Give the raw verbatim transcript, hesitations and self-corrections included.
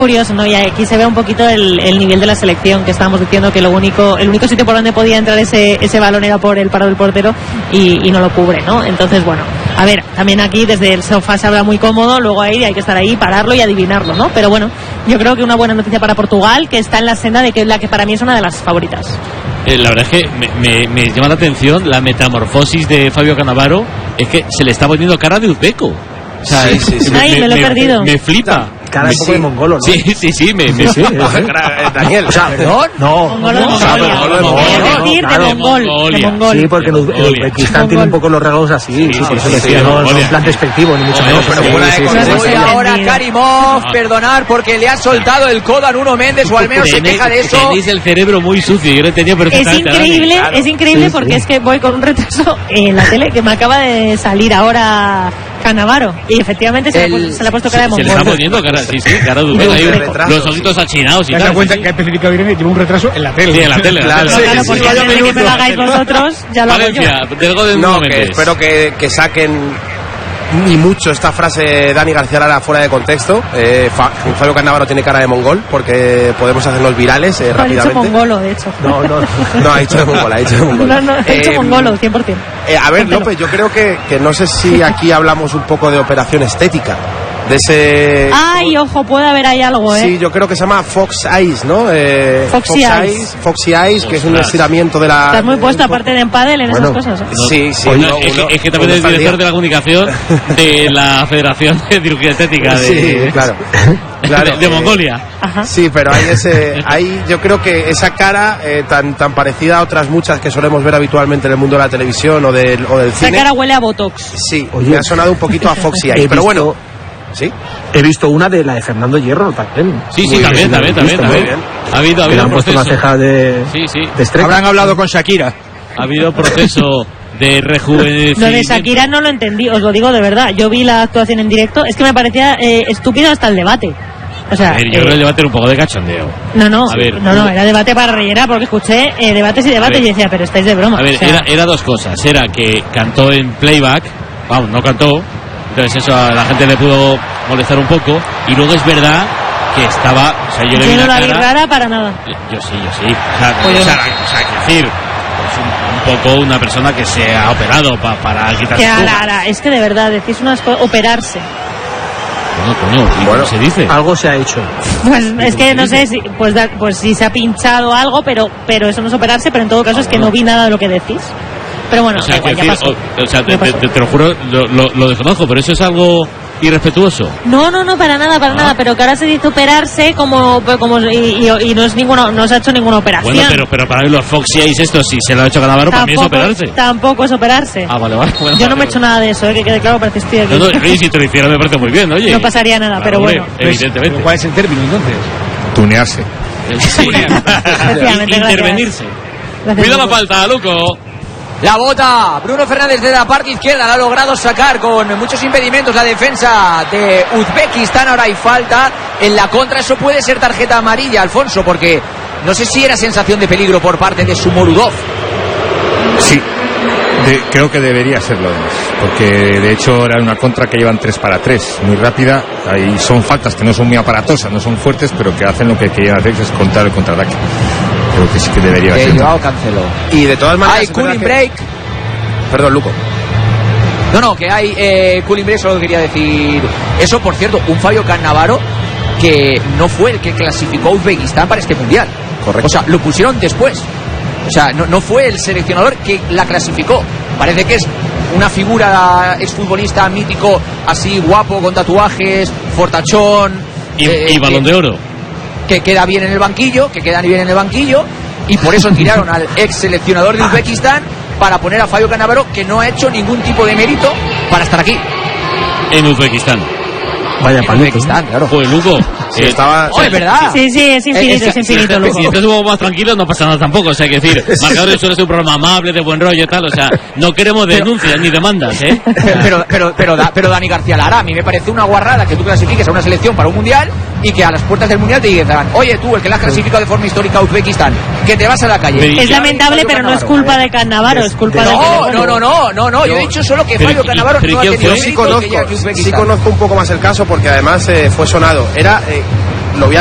curioso, ¿no? Y aquí se ve un poquito el, el nivel de la selección, que estábamos diciendo que lo único, el único sitio por donde podía entrar ese, ese balón era por el paro del portero y, y no lo cubre, ¿no? Entonces, bueno, a ver, también aquí desde el sofá se habla muy cómodo, luego ahí hay que estar ahí, pararlo y adivinarlo, ¿no? Pero bueno, yo creo que una buena noticia para Portugal, que está en la senda de que la que para mí es una de las favoritas. Eh, la verdad es que me, me, me llama la atención la metamorfosis de Fabio Cannavaro, es que se le está poniendo cara de uzbeco. O sea, sí, sí, sí. Ay, me, me lo he perdido. Me, me flipa. Cara un poco de mongolo, ¿no? Sí, sí, sí, me, me sí, sí, Daniel, o sea, ¿perdón? No. Mongolo de Mongolia. De mongol. De mongol. Sí, porque en Uzbekistán tiene un poco los regalos así, sí, por eso decía, no es un plan despectivo, ni mucho menos. Pero fuera de contexto. Y ahora Karimov, perdonar, porque le ha soltado el codo a Nuno Méndez, o al menos se queja de eso. Tenéis el cerebro muy sucio, yo lo entendía perfectamente. Es increíble, es increíble porque es que voy con un retraso en la tele que me acaba de salir ahora Cannavaro y efectivamente se, el, le, ha puesto, se le ha puesto cara de mongol. Se le está poniendo cara, sí, sí, cara de uzbeco, los ojitos achinados y tal. ¿Te das cuenta que ha especificado Irene lleva un retraso en la tele? Sí, en la tele. Claro, sí, claro, sí, porque sí, antes de que me lo hagáis vosotros, ya lo Valencia, hago yo. Del gol de no, que que espero que, que saquen ni mucho esta frase Dani García Lara fuera de contexto. eh, Fabio Cannavaro tiene cara de mongol porque podemos hacernos virales eh, rápidamente. Ha dicho mongolo, de hecho. No, no, no ha dicho de mongol, ha dicho de mongol. No, no, ha dicho eh, mongolo, cien por ciento. Eh, a ver, López, yo creo que, que no sé si aquí hablamos un poco de operación estética. De ese... Ay, ojo, puede haber ahí algo, ¿eh? Sí, yo creo que se llama Fox Eyes, ¿no? Eh, Foxy Fox Eyes. Eyes. Foxy Eyes, que es un estiramiento de la... Estás muy puesto, aparte de en pádel, en bueno, esas cosas, ¿eh? Sí, sí. Oye, no, es, uno, que, es que también es director de la comunicación de la Federación de Cirugía Estética de... Sí, claro. claro de, de eh, Mongolia. Ajá. Sí, pero hay ese, hay, yo creo que esa cara eh, tan tan parecida a otras muchas que solemos ver habitualmente en el mundo de la televisión o del, o del cine. Esa cara huele a Botox. Sí, oye, me ha sonado un poquito a Foxy Eyes, pero bueno... ¿Sí? He visto una de la de Fernando Hierro también. Sí, sí, también, también, también, también. Ha habido, ha habido un proceso. Una ceja de, sí, sí. de estrella. Habrán hablado con Shakira. Ha habido proceso de rejuvenecimiento. Lo de Shakira no lo entendí, os lo digo de verdad. Yo vi la actuación en directo, es que me parecía eh, estúpido hasta el debate. O sea, a ver, yo eh, creo que el debate era un poco de cachondeo. No, no, a ver, no, no, era debate para rellenar porque escuché eh, debates y debates y decía, pero estáis de broma. A ver, o sea, era, era dos cosas. Era que cantó en playback, vamos, no cantó. Entonces eso a la gente le pudo molestar un poco. Y luego es verdad que estaba... O sea, yo, yo le vi no la, la vi cara, rara para nada. Yo, yo sí, yo sí. O sea, Oye, o sea, o sea es decir, pues un, un poco una persona que se ha operado pa, para quitarse... Que ara, es que de verdad, decís unas cosas... Operarse. Bueno, coño, ¿y bueno, cómo se dice? Algo se ha hecho. Pues es que no sé si... Pues, da, pues si se ha pinchado algo, pero, pero eso no es operarse, pero en todo caso ah, es que bueno. no vi nada de lo que decís. Pero bueno, o sea, igual, decir, ya pasó. O, o sea te, te, te lo juro, lo, lo, lo desconozco, pero eso es algo irrespetuoso. No, no, no, para nada, para ah. nada, pero que ahora se dice operarse como, como y, y, y no es ninguna, no se ha hecho ninguna operación. Bueno, pero, pero para los Foxy Eyes estos, si se lo ha hecho Cannavaro, para mí es operarse. Tampoco es operarse. Ah, vale, vale. Bueno, Yo no vale, me he hecho nada de eso, ¿eh? Que quede claro, parece que estoy aquí. No, no, y si te lo hiciera me parece muy bien, oye. No pasaría nada, claro, pero hombre, bueno. Evidentemente. Pues, ¿cuál es el término entonces? Tunearse. Sí. Intervenirse. Cuida la falta, Luco. La bota Bruno Fernández de la parte izquierda, la ha logrado sacar con muchos impedimentos la defensa de Uzbekistán. Ahora hay falta en la contra, eso puede ser tarjeta amarilla, Alfonso, porque no sé si era sensación de peligro por parte de Sumorudov. Sí, de, creo que debería serlo, porque de hecho era una contra que llevan tres para tres, muy rápida. Ahí son faltas que no son muy aparatosas, no son fuertes, pero que hacen lo que querían hacer, que es contar el contraataque. Creo que sí que debería ser. Joao Cancelo. Y de todas maneras. Hay cooling que... break. Perdón, Luco. No, no, que hay eh, cooling break, solo quería decir eso. Por cierto, un Fabio Cannavaro que no fue el que clasificó a Uzbekistán para este mundial. Correcto. O sea, lo pusieron después. O sea, no, no fue el seleccionador que la clasificó. Parece que es una figura exfutbolista mítico, así guapo, con tatuajes, fortachón. Y, eh, y balón que, de oro. Que queda bien en el banquillo, que queda bien en el banquillo. Y por eso tiraron al ex seleccionador de Uzbekistán para poner a Fabio Cannavaro, que no ha hecho ningún tipo de mérito para estar aquí. En Uzbekistán. Vaya para Uzbekistán, claro. Joder, Luco. Sí, estaba... Oh, es verdad. Sí, sí, es infinito, es, es infinito, Luco. Si estuvo más tranquilo, no pasa nada tampoco. O sea, hay que decir, Marcadores suele ser un programa amable, de buen rollo y tal. O sea, no queremos denuncias ni demandas, ¿eh? Pero, pero, pero, pero Dani García Lara, a mí me parece una guarrada que tú clasifiques a una selección para un mundial y que a las puertas del mundial te digan, oye tú, el que la has clasificado de forma histórica a Uzbekistán, que te vas a la calle. Es lamentable, pero no es culpa de Cannavaro, es culpa de... No, no, no, no, no, no, yo he dicho solo que Fabio Cannavaro no ha tenido sí conozco, sí conozco un poco más el caso porque además eh, fue sonado. Era, eh,